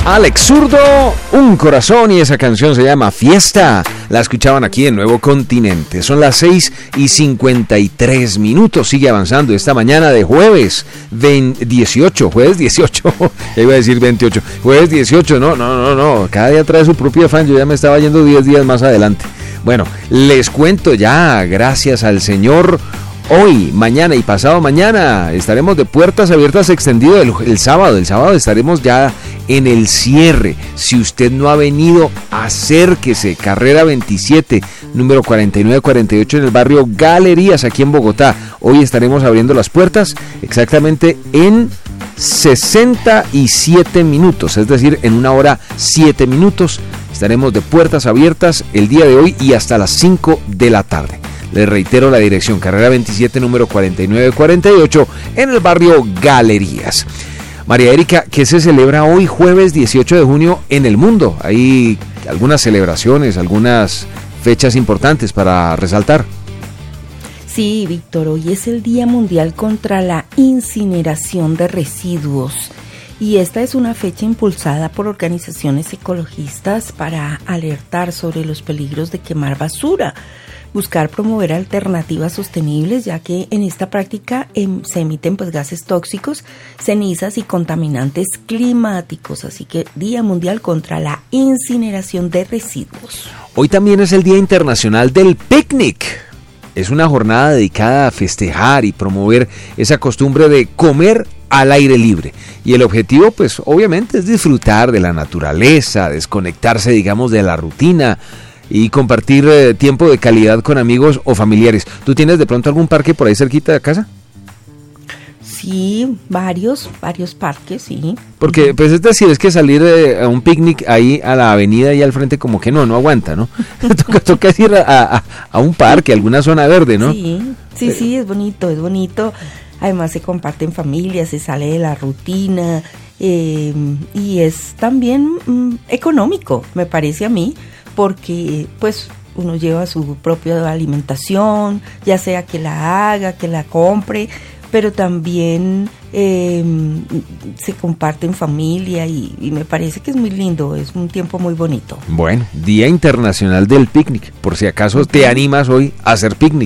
Alex Zurdo, Un Corazón, y esa canción se llama Fiesta. La escuchaban aquí en Nuevo Continente. Son las 6:53. Sigue avanzando esta mañana de jueves 18. Jueves 18. Ya iba a decir 28. Jueves 18. No. Cada día trae su propio afán. Yo ya me estaba yendo 10 días más adelante. Bueno, les cuento ya, gracias al Señor. Hoy, mañana y pasado mañana estaremos de puertas abiertas extendido el sábado. El sábado estaremos ya en el cierre. Si usted no ha venido, acérquese. Carrera 27, número 4948 en el barrio Galerías, aquí en Bogotá. Hoy estaremos abriendo las puertas exactamente en 67 minutos, es decir, en 1 hora 7 minutos. Estaremos de puertas abiertas el día de hoy y hasta las 5 de la tarde. Les reitero la dirección, carrera 27, número 4948, en el barrio Galerías. María Erika, ¿qué se celebra hoy, jueves 18 de junio, en el mundo? Hay algunas celebraciones, algunas fechas importantes para resaltar. Sí, Víctor, hoy es el Día Mundial contra la Incineración de Residuos. Y esta es una fecha impulsada por organizaciones ecologistas para alertar sobre los peligros de quemar basura. Buscar promover alternativas sostenibles, ya que en esta práctica se emiten gases tóxicos, cenizas y contaminantes climáticos. Así que Día Mundial contra la Incineración de Residuos. Hoy también es el Día Internacional del Picnic. Es una jornada dedicada a festejar y promover esa costumbre de comer al aire libre. Y el objetivo, pues, obviamente es disfrutar de la naturaleza, desconectarse, digamos, de la rutina y compartir tiempo de calidad con amigos o familiares. ¿Tú tienes de pronto algún parque por ahí cerquita de casa? Sí, varios parques, sí. Porque, pues, es decir, es que salir a un picnic ahí a la avenida ahí al frente como que no aguanta, ¿no? toca ir a un parque, a alguna zona verde, ¿no? Sí, es bonito. Además se comparte en familia, se sale de la rutina y es también económico, me parece a mí, porque pues uno lleva su propia alimentación, ya sea que la haga, que la compre, pero también se comparte en familia y me parece que es muy lindo, es un tiempo muy bonito. Bueno, Día Internacional del Picnic, por si acaso te animas hoy a hacer picnic.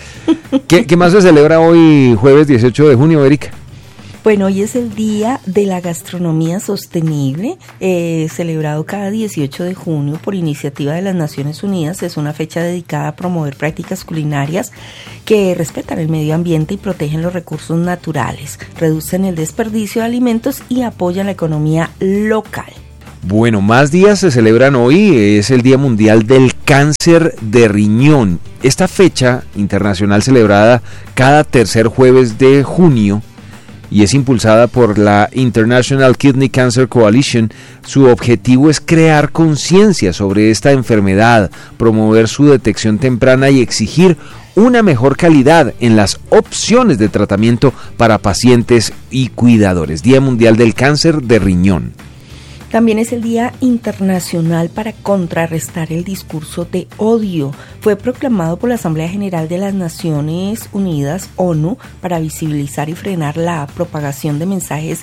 ¿Qué más se celebra hoy, jueves 18 de junio, Erika? Bueno, hoy es el Día de la Gastronomía Sostenible, celebrado cada 18 de junio por iniciativa de las Naciones Unidas. Es una fecha dedicada a promover prácticas culinarias que respetan el medio ambiente y protegen los recursos naturales, reducen el desperdicio de alimentos y apoyan la economía local. Bueno, más días se celebran hoy, es el Día Mundial del Cáncer de Riñón. Esta fecha internacional celebrada cada tercer jueves de junio y es impulsada por la International Kidney Cancer Coalition. Su objetivo es crear conciencia sobre esta enfermedad, promover su detección temprana y exigir una mejor calidad en las opciones de tratamiento para pacientes y cuidadores. Día Mundial del Cáncer de Riñón. También es el Día Internacional para contrarrestar el discurso de odio. Fue proclamado por la Asamblea General de las Naciones Unidas, ONU, para visibilizar y frenar la propagación de mensajes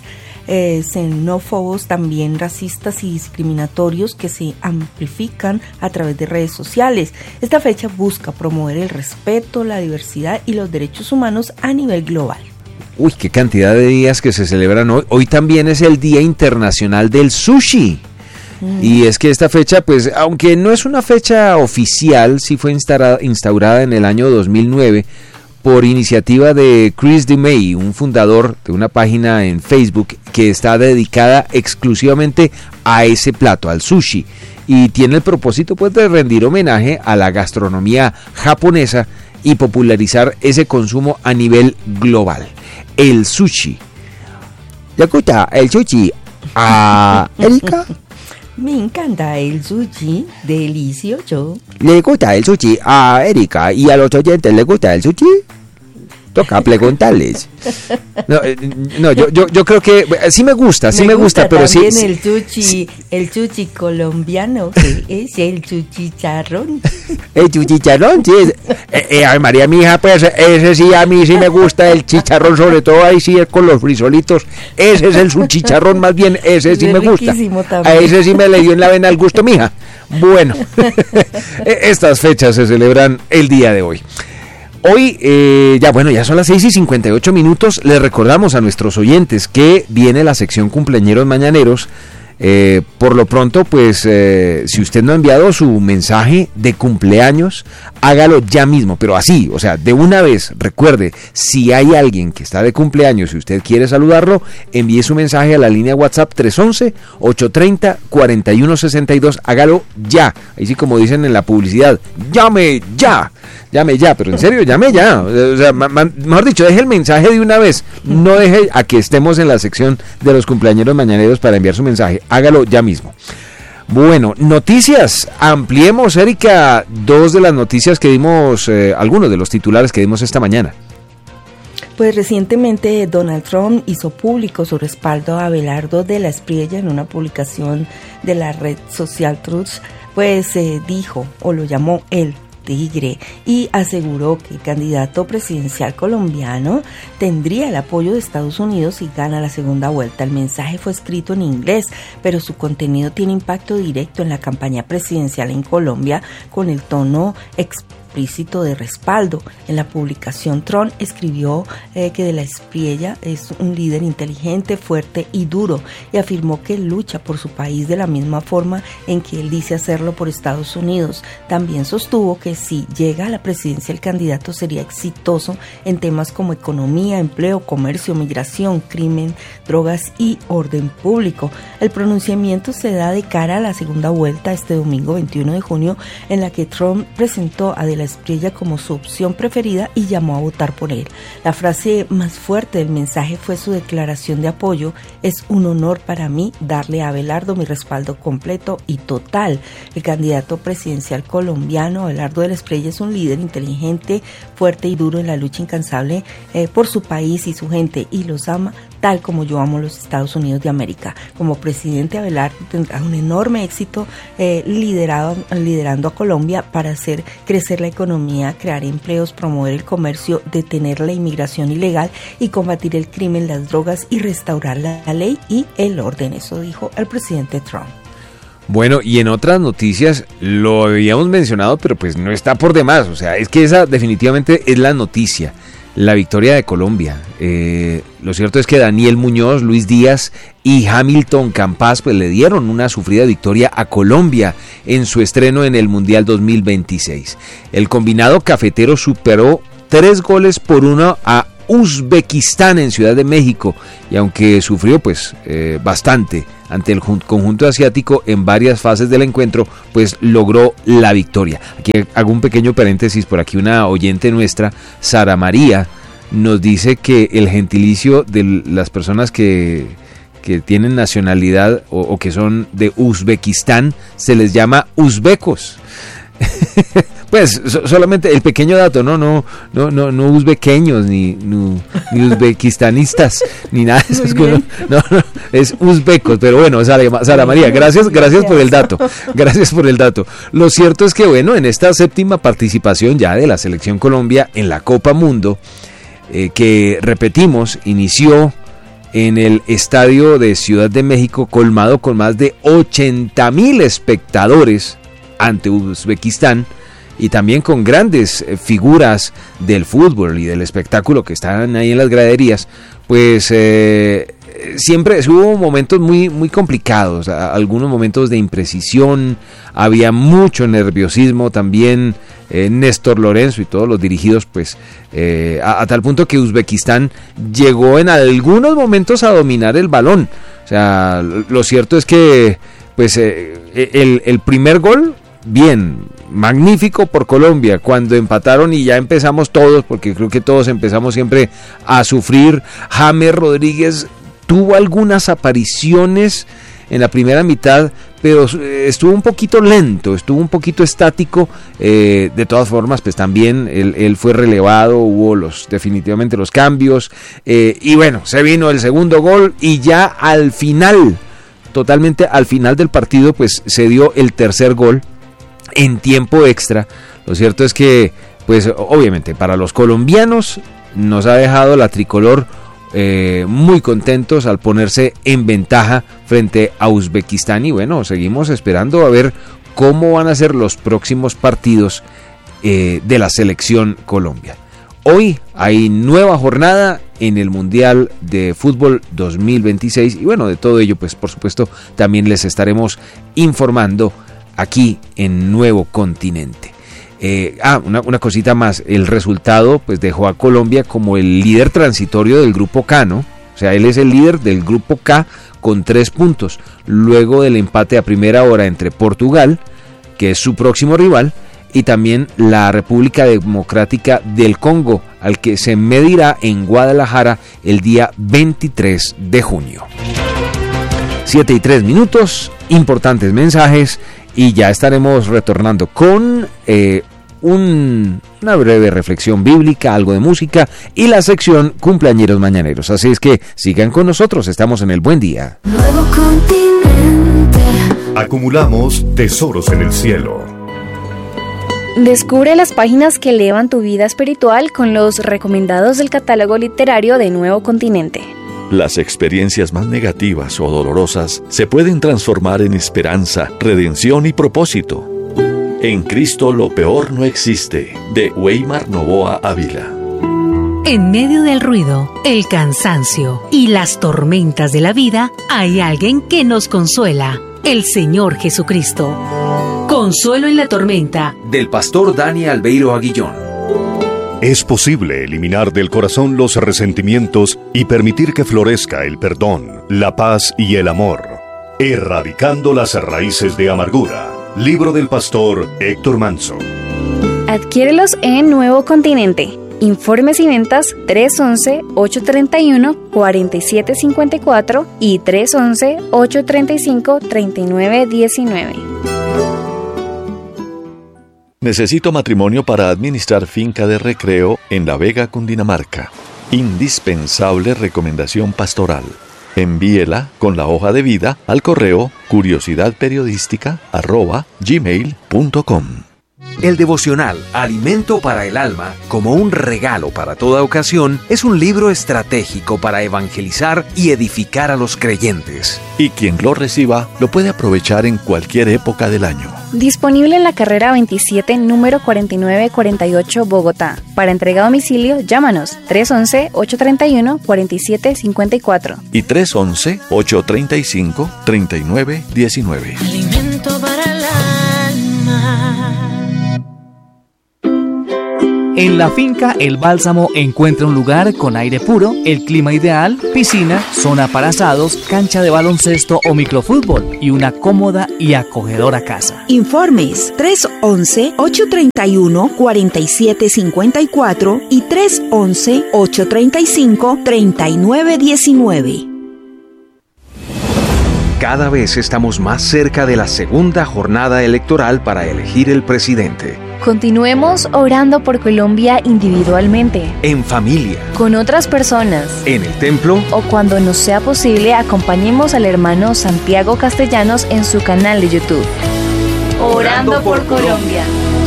xenófobos, también racistas y discriminatorios que se amplifican a través de redes sociales. Esta fecha busca promover el respeto, la diversidad y los derechos humanos a nivel global. Uy, qué cantidad de días que se celebran hoy. Hoy también es el Día Internacional del Sushi. Y es que esta fecha, pues, aunque no es una fecha oficial, sí fue instaurada en el año 2009 por iniciativa de Chris DeMay, un fundador de una página en Facebook que está dedicada exclusivamente a ese plato, al sushi. Y tiene el propósito, pues, de rendir homenaje a la gastronomía japonesa y popularizar ese consumo a nivel global. El sushi. ¿Le gusta el sushi a Erika? Me encanta el sushi, delicioso. ¿Le gusta el sushi a Erika y a los oyentes le gusta el sushi? Toca preguntarles. No, yo creo que sí me gusta, pero sí. El chuchi colombiano, que es el chuchicharrón. El chuchicharrón, sí. Ay, María, mi hija, pues ese sí, a mí sí me gusta el chicharrón, sobre todo ahí sí con los frisolitos. Ese es el chicharrón, más bien, ese sí me gusta. A ese sí me le dio en la vena el gusto, mija. Bueno, estas fechas se celebran el día de hoy. Hoy, ya son las 6:58. Les recordamos a nuestros oyentes que viene la sección Cumpleañeros Mañaneros. Por lo pronto, pues, si usted no ha enviado su mensaje de cumpleaños, hágalo ya mismo, pero así, o sea, de una vez. Recuerde, si hay alguien que está de cumpleaños y usted quiere saludarlo, envíe su mensaje a la línea WhatsApp 311-830-4162, hágalo ya. Ahí sí, como dicen en la publicidad, llame ya, pero en serio, llame ya. O sea, mejor dicho, deje el mensaje de una vez, no deje a que estemos en la sección de los cumpleañeros mañaneros para enviar su mensaje, hágalo ya mismo. Bueno, noticias, ampliemos, Erika, dos de las noticias que dimos, algunos de los titulares que dimos esta mañana. Pues recientemente Donald Trump hizo público su respaldo a Abelardo de la Espriella en una publicación de la red social Truth, pues dijo, o lo llamó él, tigre, y aseguró que el candidato presidencial colombiano tendría el apoyo de Estados Unidos si gana la segunda vuelta. El mensaje fue escrito en inglés, pero su contenido tiene impacto directo en la campaña presidencial en Colombia, con el tono explícito de respaldo. En la publicación, Trump escribió que de la Espriella es un líder inteligente, fuerte y duro, y afirmó que lucha por su país de la misma forma en que él dice hacerlo por Estados Unidos. También sostuvo que si llega a la presidencia el candidato sería exitoso en temas como economía, empleo, comercio, migración, crimen, drogas y orden público. El pronunciamiento se da de cara a la segunda vuelta este domingo 21 de junio, en la que Trump presentó a de la Espriella como su opción preferida y llamó a votar por él. La frase más fuerte del mensaje fue su declaración de apoyo: es un honor para mí darle a Abelardo mi respaldo completo y total. El candidato presidencial colombiano, Abelardo de la Espriella, es un líder inteligente, fuerte y duro en la lucha incansable por su país y su gente, y los ama tal como yo amo los Estados Unidos de América. Como presidente, Abelardo tendrá un enorme éxito liderando a Colombia para hacer crecer la economía, crear empleos, promover el comercio, detener la inmigración ilegal y combatir el crimen, las drogas y restaurar la ley y el orden. Eso dijo el presidente Trump. Bueno, y en otras noticias lo habíamos mencionado, pero pues no está por demás. O sea, es que esa definitivamente es la noticia. La victoria de Colombia. Lo cierto es que Daniel Muñoz, Luis Díaz y Hamilton Campas pues le dieron una sufrida victoria a Colombia en su estreno en el Mundial 2026. El combinado cafetero superó 3-1 a Uzbekistán en Ciudad de México, y aunque sufrió pues bastante ante el conjunto asiático en varias fases del encuentro, pues logró la victoria. Aquí hago un pequeño paréntesis, por aquí una oyente nuestra, Sara María, nos dice que el gentilicio de las personas que tienen nacionalidad o que son de Uzbekistán se les llama uzbecos. Pues solamente el pequeño dato, no uzbequeños ni uzbekistanistas ni nada de eso, es uzbecos. Pero bueno, Sara María, gracias por el dato. Gracias por el dato. Lo cierto es que bueno, en esta séptima participación ya de la selección Colombia en la Copa Mundo, que repetimos, inició en el estadio de Ciudad de México, colmado con más de 80,000 espectadores ante Uzbekistán, y también con grandes figuras del fútbol y del espectáculo que están ahí en las graderías, pues siempre hubo momentos muy, muy complicados, algunos momentos de imprecisión, había mucho nerviosismo también. Néstor Lorenzo y todos los dirigidos, pues a tal punto que Uzbekistán llegó en algunos momentos a dominar el balón. O sea, lo cierto es que pues el primer gol, bien, magnífico por Colombia. Cuando empataron y ya empezamos todos, porque creo que todos empezamos siempre a sufrir, James Rodríguez tuvo algunas apariciones en la primera mitad, pero estuvo un poquito lento, estuvo un poquito estático. De todas formas, pues también él fue relevado, hubo definitivamente los cambios, y bueno, se vino el segundo gol y ya al final, totalmente al final del partido, pues se dio el tercer gol en tiempo extra. Lo cierto es que, pues obviamente para los colombianos nos ha dejado la tricolor muy contentos al ponerse en ventaja frente a Uzbekistán, y bueno, seguimos esperando a ver cómo van a ser los próximos partidos de la selección Colombia. Hoy hay nueva jornada en el Mundial de Fútbol 2026 y bueno, de todo ello pues por supuesto también les estaremos informando aquí en Nuevo Continente. Una cosita más, el resultado pues dejó a Colombia como el líder transitorio del grupo K, ¿no? O sea, él es el líder del grupo K con 3 puntos, luego del empate a primera hora entre Portugal, que es su próximo rival, y también la República Democrática del Congo, al que se medirá en Guadalajara el día 23 de junio. 7:03, importantes mensajes, y ya estaremos retornando con una breve reflexión bíblica, algo de música y la sección Cumpleañeros Mañaneros. Así es que sigan con nosotros, estamos en el Buen Día. Nuevo Continente. Acumulamos tesoros en el cielo. Descubre las páginas que elevan tu vida espiritual con los recomendados del catálogo literario de Nuevo Continente. Las experiencias más negativas o dolorosas se pueden transformar en esperanza, redención y propósito. En Cristo lo peor no existe, de Weimar Novoa Ávila. En medio del ruido, el cansancio y las tormentas de la vida, hay alguien que nos consuela, el Señor Jesucristo. Consuelo en la tormenta, del pastor Dani Albeiro Aguillón. Es posible eliminar del corazón los resentimientos y permitir que florezca el perdón, la paz y el amor, erradicando las raíces de amargura. Libro del pastor Héctor Manso. Adquiérelos en Nuevo Continente. Informes y ventas 311-831-4754 y 311-835-3919. Necesito matrimonio para administrar finca de recreo en La Vega, Cundinamarca. Indispensable recomendación pastoral. Envíela con la hoja de vida al correo curiosidadperiodística@gmail.com. El devocional Alimento para el Alma, como un regalo para toda ocasión, es un libro estratégico para evangelizar y edificar a los creyentes. Y quien lo reciba lo puede aprovechar en cualquier época del año. Disponible en la carrera 27, número 4948, Bogotá. Para entrega a domicilio, llámanos 311-831-4754 y 311-835-3919. Alimento para el alma. En la finca El Bálsamo encuentra un lugar con aire puro, el clima ideal, piscina, zona para asados, cancha de baloncesto o microfútbol y una cómoda y acogedora casa. Informes 311-831-4754 y 311-835-3919. Cada vez estamos más cerca de la segunda jornada electoral para elegir el presidente. Continuemos orando por Colombia individualmente, En familia, con otras personas, en el templo, o cuando nos sea posible, acompañemos al hermano Santiago Castellanos en su canal de YouTube. Orando por Colombia.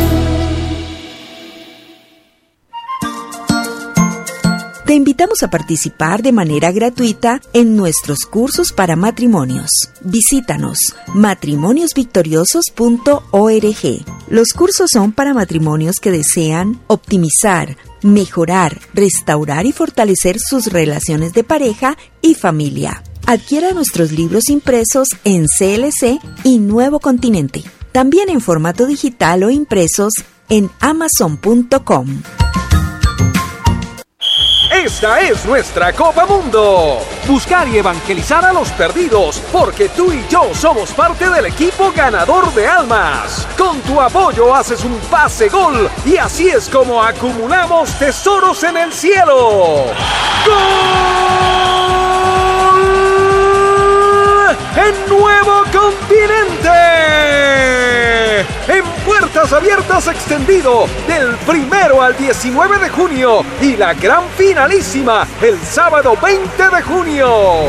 Te invitamos a participar de manera gratuita en nuestros cursos para matrimonios. Visítanos matrimoniosvictoriosos.org. Los cursos son para matrimonios que desean optimizar, mejorar, restaurar y fortalecer sus relaciones de pareja y familia. Adquiera nuestros libros impresos en CLC y Nuevo Continente. También en formato digital o impresos en Amazon.com. Esta es nuestra Copa Mundo. Buscar y evangelizar a los perdidos, porque tú y yo somos parte del equipo ganador de almas. Con tu apoyo haces un pase gol y así es como acumulamos tesoros en el cielo. ¡Gol! en Nuevo Continente. En Puertas Abiertas extendido del 1 al 19 de junio y la gran finalísima el sábado 20 de junio.